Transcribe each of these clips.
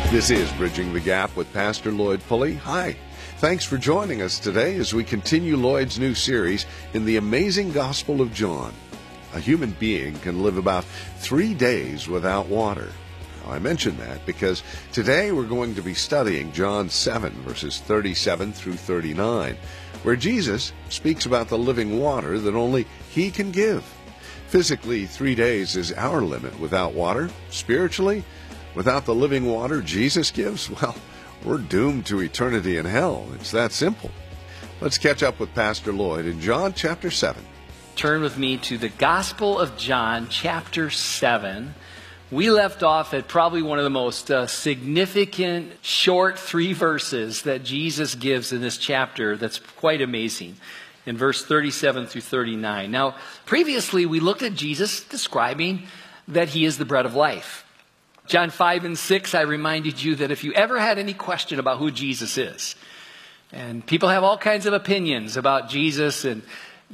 This is Bridging the Gap with Pastor Lloyd Pulley. Hi. Thanks for joining us today as we continue Lloyd's new series in the amazing Gospel of John. A human being can live about 3 days without water. Now, I mention that because today we're going to be studying John 7, verses 37 through 39, where Jesus speaks about the living water that only He can give. Physically, 3 days is our limit without water. Spiritually, without the living water Jesus gives, well, we're doomed to eternity in hell. It's that simple. Let's catch up with Pastor Lloyd in John chapter 7. Turn with me to the Gospel of John chapter 7. We left off at probably one of the most significant short 3 verses that Jesus gives in this chapter that's quite amazing. In verse 37 through 39. Now, previously we looked at Jesus describing that He is the bread of life. John 5 and 6, I reminded you that if you ever had any question about who Jesus is, and people have all kinds of opinions about Jesus and,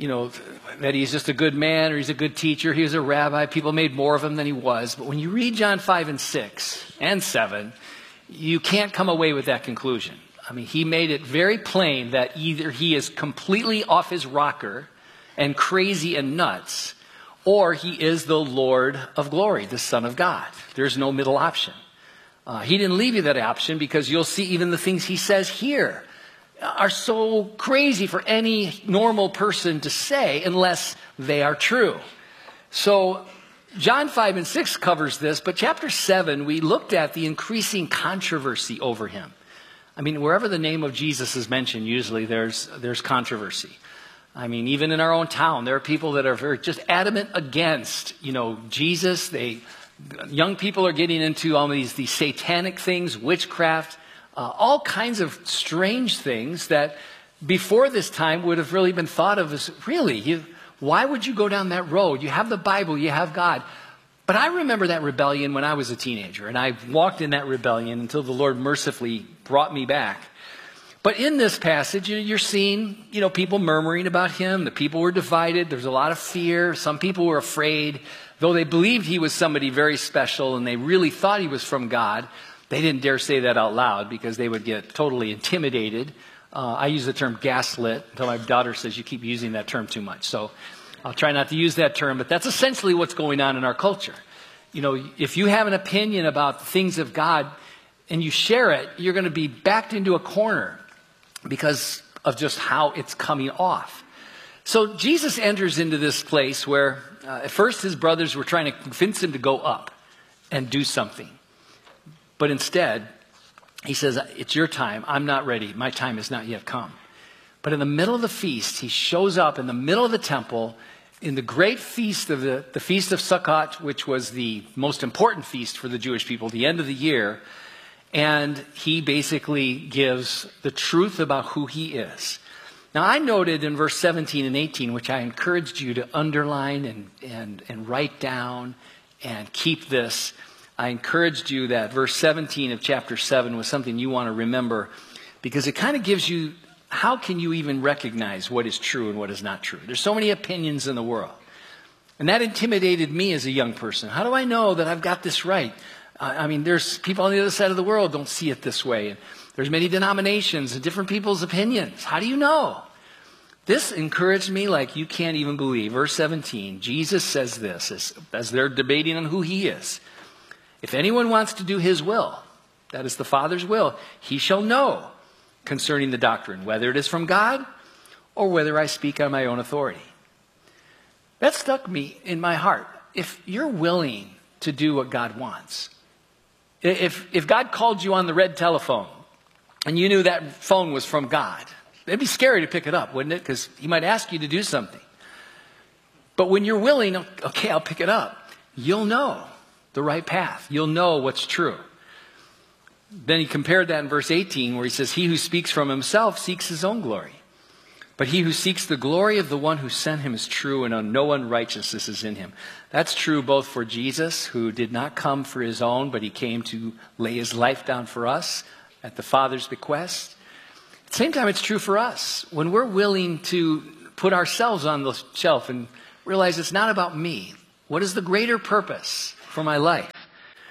that He's just a good man or He's a good teacher, He was a rabbi, people made more of Him than He was. But when you read John 5 and 6 and 7, you can't come away with that conclusion. I mean, He made it very plain that either He is completely off His rocker and crazy and nuts, or He is the Lord of glory, the Son of God. There's no middle option. He didn't leave you that option because you'll see even the things He says here are so crazy for any normal person to say unless they are true. So John 5 and 6 covers this, but chapter 7, we looked at the increasing controversy over Him. I mean, wherever the name of Jesus is mentioned, usually there's controversy. I mean, even in our own town, there are people that are very just adamant against, Jesus. Young people are getting into all these satanic things, witchcraft, all kinds of strange things that before this time would have really been thought of as, why would you go down that road? You have the Bible, you have God. But I remember that rebellion when I was a teenager, and I walked in that rebellion until the Lord mercifully brought me back. But in this passage, you're seeing, people murmuring about Him. The people were divided. There's a lot of fear. Some people were afraid. Though they believed He was somebody very special and they really thought He was from God, they didn't dare say that out loud because they would get totally intimidated. I use the term gaslit until my daughter says you keep using that term too much. So I'll try not to use that term, but that's essentially what's going on in our culture. If you have an opinion about the things of God and you share it, you're going to be backed into a corner because of just how it's coming off. So Jesus enters into this place where at first His brothers were trying to convince Him to go up and do something. But instead, He says, it's your time. I'm not ready. My time has not yet come. But in the middle of the feast, He shows up in the middle of the temple in the great feast of the Feast of Sukkot, which was the most important feast for the Jewish people, the end of the year. And He basically gives the truth about who He is. Now, I noted in verse 17 and 18, which I encouraged you to underline and write down and keep this. I encouraged you that verse 17 of chapter 7 was something you want to remember because it kind of gives you, how can you even recognize what is true and what is not true? There's so many opinions in the world. And that intimidated me as a young person. How do I know that I've got this right? I mean, there's people on the other side of the world don't see it this way. And there's many denominations and different people's opinions. How do you know? This encouraged me like you can't even believe. Verse 17, Jesus says this as they're debating on who He is. If anyone wants to do His will, that is the Father's will, he shall know concerning the doctrine, whether it is from God or whether I speak on my own authority. That stuck me in my heart. If you're willing to do what God wants, if God called you on the red telephone and you knew that phone was from God, it'd be scary to pick it up, wouldn't it? Because He might ask you to do something. But when you're willing, okay, I'll pick it up, you'll know the right path. You'll know what's true. Then He compared that in verse 18 where He says, He who speaks from himself seeks his own glory. But he who seeks the glory of the one who sent him is true, and no unrighteousness is in him. That's true both for Jesus, who did not come for His own, but He came to lay His life down for us at the Father's bequest. At the same time, it's true for us. When we're willing to put ourselves on the shelf and realize it's not about me. What is the greater purpose for my life?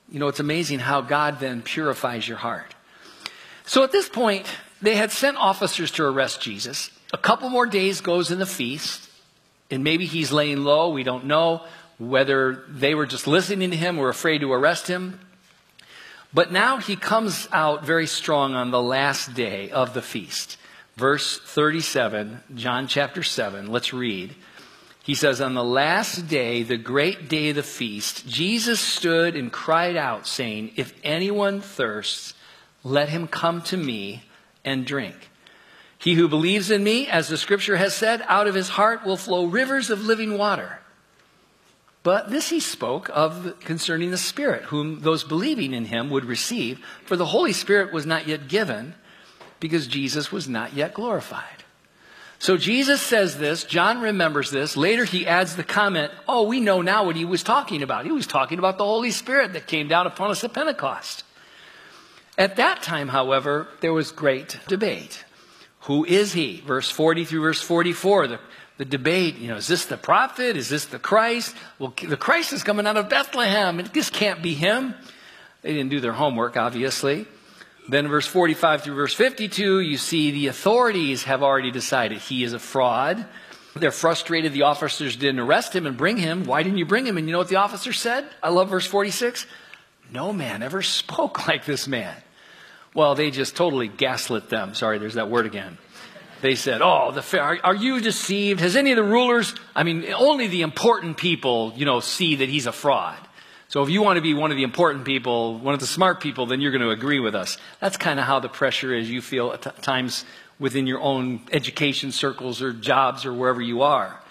You know, it's amazing how God then purifies your heart. So at this point, they had sent officers to arrest Jesus. A couple more days goes in the feast, and maybe he's laying low. We don't know whether they were just listening to him or afraid to arrest him. But now he comes out very strong on the last day of the feast. Verse 37, John chapter 7, let's read. He says, on the last day, the great day of the feast, Jesus stood and cried out, saying, if anyone thirsts, let him come to me and drink. He who believes in me, as the scripture has said, out of his heart will flow rivers of living water. But this he spoke of concerning the Spirit, whom those believing in him would receive, for the Holy Spirit was not yet given, because Jesus was not yet glorified. So Jesus says this, John remembers this. Later he adds the comment, oh, we know now what he was talking about. He was talking about the Holy Spirit that came down upon us at Pentecost. At that time, however, there was great debate. Who is he? Verse 40 through verse 44, the debate, is this the prophet? Is this the Christ? Well, the Christ is coming out of Bethlehem, and this can't be him. They didn't do their homework, obviously. Then verse 45 through verse 52, you see the authorities have already decided he is a fraud. They're frustrated the officers didn't arrest him and bring him. Why didn't you bring him? And you know what the officer said? I love verse 46. No man ever spoke like this man. Well, they just totally gaslit them. Sorry, there's that word again. They said, are you deceived? Has any of the rulers, only the important people, see that he's a fraud. So if you want to be one of the important people, one of the smart people, then you're going to agree with us. That's kind of how the pressure is you feel at times within your own education circles or jobs or wherever you are.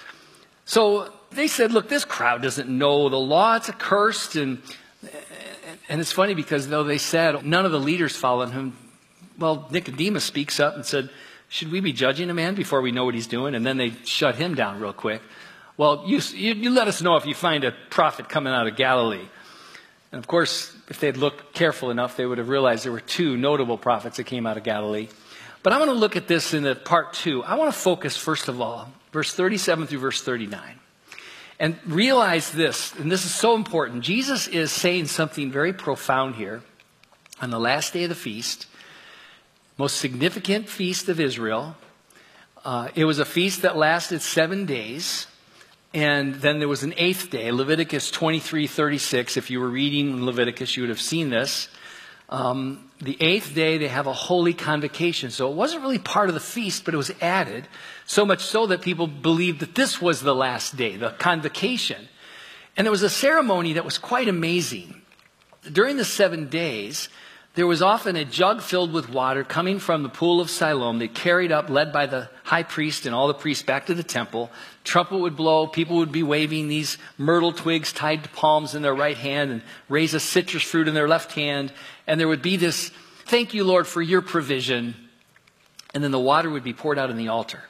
So they said, look, this crowd doesn't know the law. It's accursed. And it's funny because though they said none of the leaders followed him, well, Nicodemus speaks up and said, should we be judging a man before we know what he's doing? And then they shut him down real quick. Well, you let us know if you find a prophet coming out of Galilee. And of course, if they'd looked careful enough, they would have realized there were two notable prophets that came out of Galilee. But I want to look at this in the part 2. I want to focus, first of all, verse 37 through verse 39. And realize this, and this is so important. Jesus is saying something very profound here. On the last day of the feast, most significant feast of Israel. It was a feast that lasted 7 days. And then there was an 8th day, Leviticus 23:36. If you were reading Leviticus, you would have seen this. The 8th day, they have a holy convocation. So it wasn't really part of the feast, but it was added. So much so that people believed that this was the last day, the convocation. And there was a ceremony that was quite amazing. During the 7 days, there was often a jug filled with water coming from the pool of Siloam. They carried up, led by the high priest and all the priests, back to the temple. Trumpet would blow. People would be waving these myrtle twigs tied to palms in their right hand and raise a citrus fruit in their left hand. And there would be this, thank you, Lord, for your provision. And then the water would be poured out on the altar.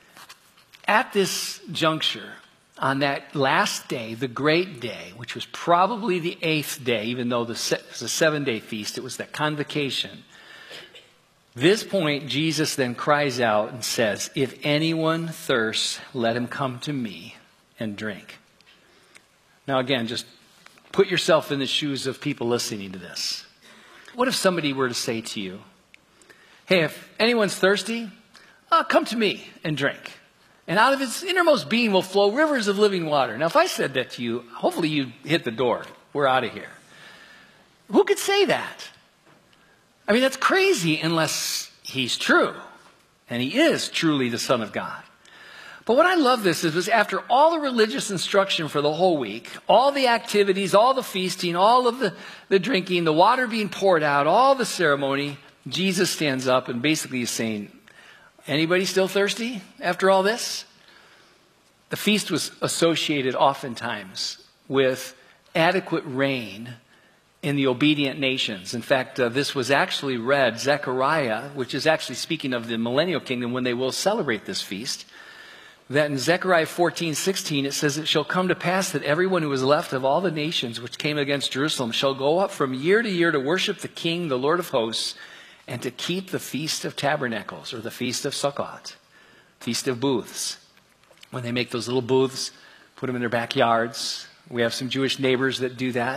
At this juncture, on that last day, the great day, which was probably the 8th day, even though it was a 7-day feast, it was that convocation. This point, Jesus then cries out and says, if anyone thirsts, let him come to me and drink. Now again, just put yourself in the shoes of people listening to this. What if somebody were to say to you, hey, if anyone's thirsty, come to me and drink. And out of its innermost being will flow rivers of living water. Now, if I said that to you, hopefully you'd hit the door. We're out of here. Who could say that? That's crazy unless he's true. And he is truly the Son of God. But what I love this is after all the religious instruction for the whole week, all the activities, all the feasting, all of the drinking, the water being poured out, all the ceremony, Jesus stands up and basically is saying, anybody still thirsty after all this? The feast was associated oftentimes with adequate rain in the obedient nations. In fact, this was actually read, Zechariah, which is actually speaking of the millennial kingdom when they will celebrate this feast, that in Zechariah 14:16 it says, it shall come to pass that everyone who is left of all the nations which came against Jerusalem shall go up from year to year to worship the King, the Lord of hosts, and to keep the Feast of Tabernacles, or the Feast of Sukkot, Feast of Booths. When they make those little booths, put them in their backyards. We have some Jewish neighbors that do that.